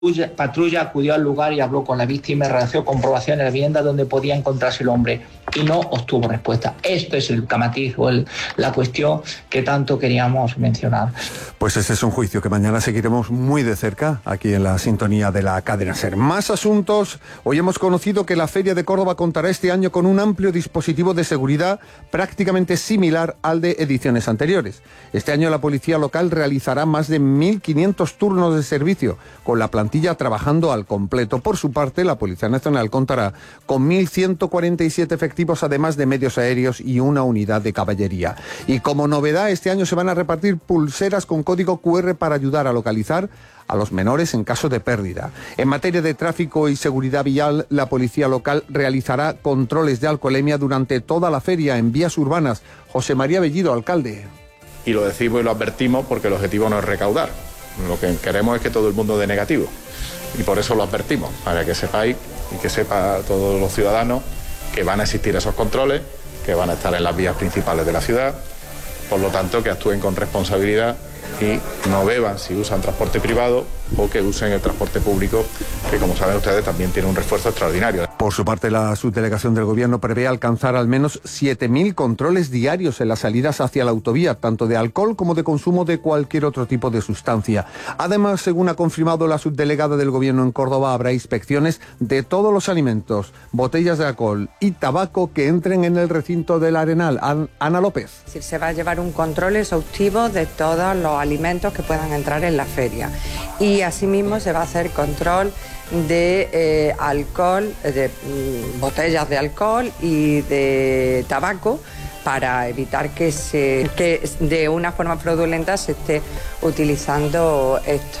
Patrulla acudió al lugar y habló con la víctima y realizó comprobación en la vivienda donde podía encontrarse el hombre y no obtuvo respuesta. Esto es el matiz o la cuestión que tanto queríamos mencionar. Pues ese es un juicio que mañana seguiremos muy de cerca aquí en la sintonía de la cadena SER. Más asuntos. Hoy hemos conocido que la Feria de Córdoba contará este año con un amplio dispositivo de seguridad prácticamente similar al de ediciones anteriores. Este año la policía local realizará más de 1.500 turnos de servicio, con la plantilla trabajando al completo. Por su parte, la Policía Nacional contará con 1.147 efectivos, además de medios aéreos y una unidad de caballería. Y como novedad, este año se van a repartir pulseras con código QR para ayudar a localizar a los menores en caso de pérdida. En materia de tráfico y seguridad vial, la policía local realizará controles de alcoholemia durante toda la feria en vías urbanas. José María Bellido, alcalde. Y lo decimos y lo advertimos porque el objetivo no es recaudar. Lo que queremos es que todo el mundo dé negativo. Y por eso lo advertimos, para que sepáis y que sepa todos los ciudadanos que van a existir esos controles, que van a estar en las vías principales de la ciudad. Por lo tanto, que actúen con responsabilidad y no beban si usan transporte privado o que usen el transporte público, que como saben ustedes también tiene un refuerzo extraordinario. Por su parte, la subdelegación del Gobierno prevé alcanzar al menos 7.000 controles diarios en las salidas hacia la autovía, tanto de alcohol como de consumo de cualquier otro tipo de sustancia. Además, según ha confirmado la subdelegada del Gobierno en Córdoba, habrá inspecciones de todos los alimentos, botellas de alcohol y tabaco que entren en el recinto del Arenal. Ana López. Se va a llevar un control exhaustivo de todos los alimentos que puedan entrar en la feria. Y asimismo se va a hacer control de alcohol, de botellas de alcohol y de tabaco, para evitar que de una forma fraudulenta se esté utilizando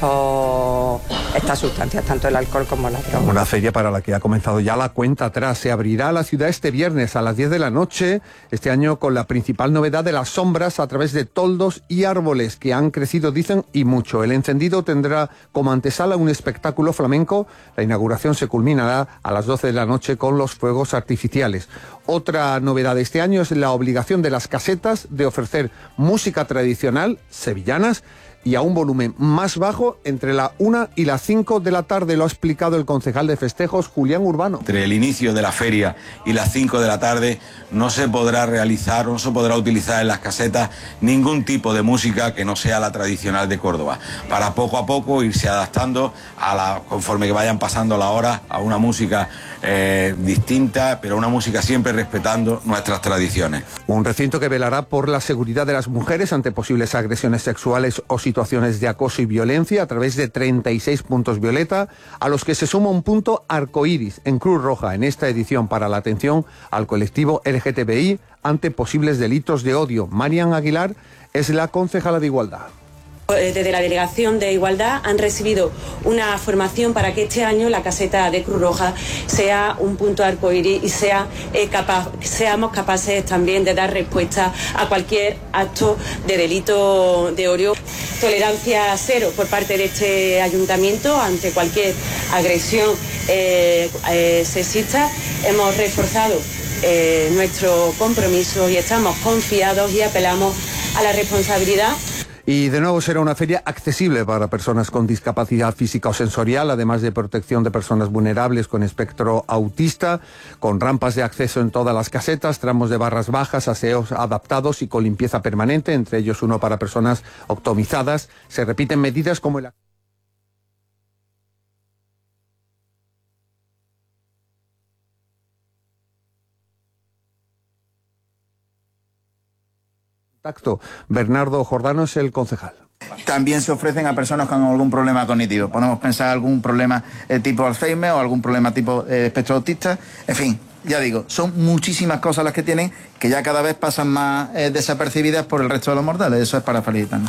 estas sustancias, tanto el alcohol como la droga. Una feria para la que ha comenzado ya la cuenta atrás. Se abrirá la ciudad este viernes a las 10 de la noche, este año con la principal novedad de las sombras a través de toldos y árboles que han crecido, dicen, y mucho. El encendido tendrá como antesala un espectáculo flamenco. La inauguración se culminará a las 12 de la noche con los fuegos artificiales. Otra novedad de este año es la obligación de las casetas de ofrecer música tradicional, sevillanas, y a un volumen más bajo entre la 1 y las 5 de la tarde, lo ha explicado el concejal de festejos, Julián Urbano. Entre el inicio de la feria y las 5 de la tarde no se podrá realizar, no se podrá utilizar en las casetas ningún tipo de música que no sea la tradicional de Córdoba, para poco a poco irse adaptando conforme que vayan pasando las horas a una música distinta, pero una música siempre respetando nuestras tradiciones. Un recinto que velará por la seguridad de las mujeres ante posibles agresiones sexuales o situaciones de acoso y violencia a través de 36 puntos violeta, a los que se suma un punto arcoíris en Cruz Roja en esta edición para la atención al colectivo LGTBI ante posibles delitos de odio. Marian Aguilar es la concejala de Igualdad. Desde la Delegación de Igualdad han recibido una formación para que este año la caseta de Cruz Roja sea un punto arcoíris y seamos capaces también de dar respuesta a cualquier acto de delito de odio. Tolerancia cero por parte de este ayuntamiento ante cualquier agresión sexista. Hemos reforzado nuestro compromiso y estamos confiados y apelamos a la responsabilidad. Y de nuevo será una feria accesible para personas con discapacidad física o sensorial, además de protección de personas vulnerables con espectro autista, con rampas de acceso en todas las casetas, tramos de barras bajas, aseos adaptados y con limpieza permanente, entre ellos uno para personas optomizadas. Se repiten medidas como el contacto. Bernardo Jordano es el concejal. También se ofrecen a personas con algún problema cognitivo. Podemos pensar algún problema tipo Alzheimer o algún problema tipo espectro autista. En fin, ya digo, son muchísimas cosas las que tienen que ya cada vez pasan más desapercibidas por el resto de los mortales. Eso es para felicitarnos.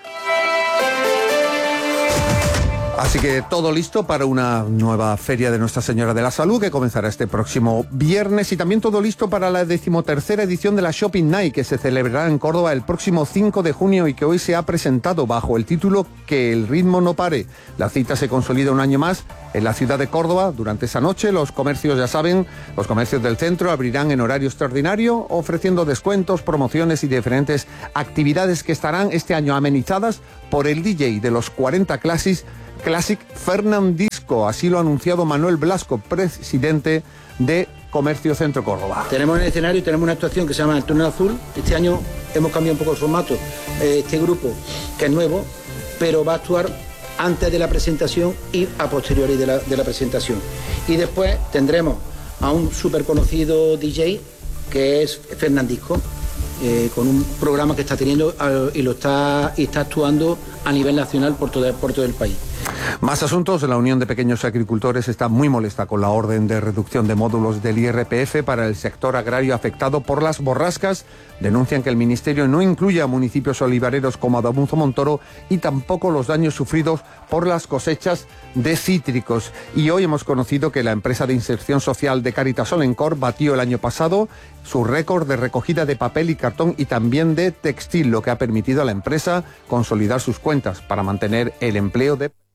Así que todo listo para una nueva feria de Nuestra Señora de la Salud que comenzará este próximo viernes, y también todo listo para la 13ª edición de la Shopping Night que se celebrará en Córdoba el próximo 5 de junio y que hoy se ha presentado bajo el título Que el ritmo no pare. La cita se consolida un año más en la ciudad de Córdoba. Durante esa noche los comercios, ya saben, los comercios del centro abrirán en horario extraordinario ofreciendo descuentos, promociones y diferentes actividades que estarán este año amenizadas por el DJ de los 40 Classics, Classic Fernandisco. Así lo ha anunciado Manuel Blasco, presidente de Comercio Centro Córdoba. Tenemos en el escenario, tenemos una actuación que se llama El Túnel Azul. Este año hemos cambiado un poco el formato. Este grupo, que es nuevo, pero va a actuar antes de la presentación y a posteriori de la presentación. Y después tendremos a un súper conocido DJ, que es Fernandisco, con un programa que está teniendo y está actuando a nivel nacional por todo el país. Más asuntos. La Unión de Pequeños Agricultores está muy molesta con la orden de reducción de módulos del IRPF para el sector agrario afectado por las borrascas. Denuncian que el Ministerio no incluye a municipios olivareros como Adalmunzo Montoro y tampoco los daños sufridos por las cosechas de cítricos. Y hoy hemos conocido que la empresa de inserción social de Caritas Olencor batió el año pasado su récord de recogida de papel y cartón y también de textil, lo que ha permitido a la empresa consolidar sus cuentas para mantener el empleo de